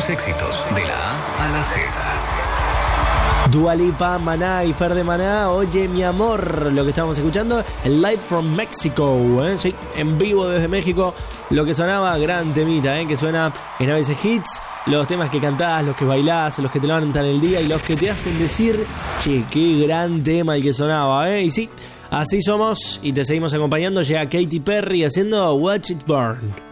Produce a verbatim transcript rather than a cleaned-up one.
tus éxitos de la A a la Z. Dua Lipa, Maná y Fer de Maná, Oye mi amor, lo que estamos escuchando, el Live from Mexico, ¿eh? Sí, en vivo desde México, lo que sonaba, gran temita, ¿eh? Que suena en A B C Hits, los temas que cantás, los que bailás, los que te levantan el día y los que te hacen decir, che, qué gran tema el que sonaba, ¿eh? Y sí, así somos y te seguimos acompañando, llega Katy Perry haciendo Watch It Burn.